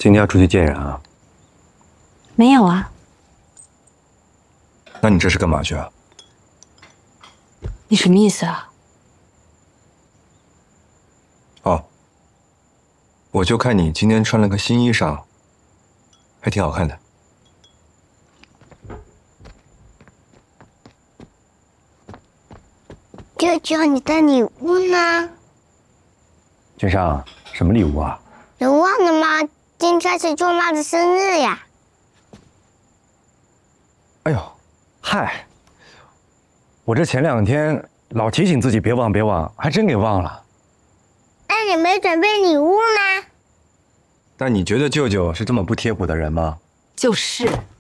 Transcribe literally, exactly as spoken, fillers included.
今天要出去见人啊？ 没有啊。 那你这是干嘛去啊？ 你什么意思啊？ 哦，我就看你今天穿了个新衣裳，还挺好看的。 舅舅，你的礼物呢？ 君上，什么礼物啊？ 你忘了吗？今天是舅妈的生日呀！ 哎呦，嗨，我这前两天老提醒自己别忘别忘，还真给忘了。 那你没准备礼物呢？ 但你觉得舅舅是这么不贴谱的人吗？ 就是。